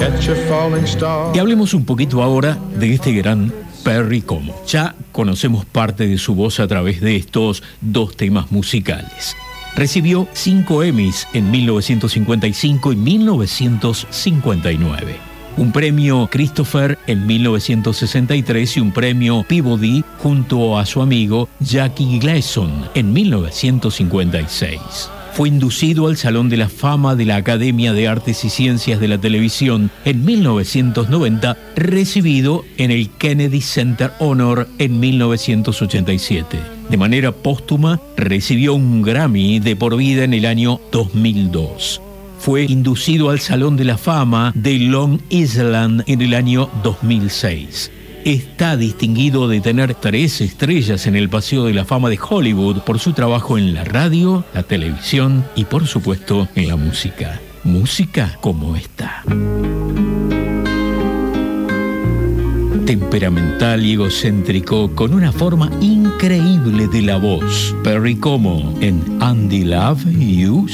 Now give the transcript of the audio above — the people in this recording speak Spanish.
Y hablemos un poquito ahora de este gran Perry Como. Ya conocemos parte de su voz a través de estos dos temas musicales. Recibió 5 Emmys en 1955 y 1959. Un premio Christopher en 1963 y un premio Peabody junto a su amigo Jackie Gleason en 1956. Fue inducido al Salón de la Fama de la Academia de Artes y Ciencias de la Televisión en 1990, recibido en el Kennedy Center Honor en 1987. De manera póstuma, recibió un Grammy de por vida en el año 2002. Fue inducido al Salón de la Fama de Long Island en el año 2006. Está distinguido de tener 3 estrellas en el Paseo de la Fama de Hollywood por su trabajo en la radio, la televisión y, por supuesto, en la música. Música como esta. Temperamental y egocéntrico, con una forma increíble de la voz. Perry Como en Andy Love You